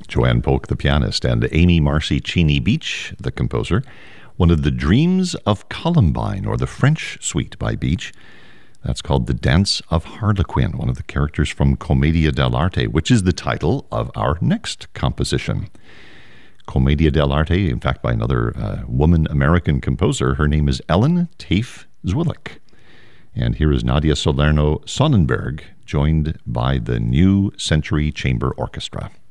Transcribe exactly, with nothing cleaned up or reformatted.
Joanne Polk, the pianist, and Amy Marcy Cheney Beach, the composer, wanted The Dreams of Columbine, or the French suite by Beach. That's called The Dance of Harlequin, one of the characters from Commedia dell'arte, which is the title of our next composition. Commedia dell'arte, in fact, by another uh, woman-American composer. Her name is Ellen Tafe Zwilich. And here is Nadia Salerno Sonnenberg, joined by the New Century Chamber Orchestra.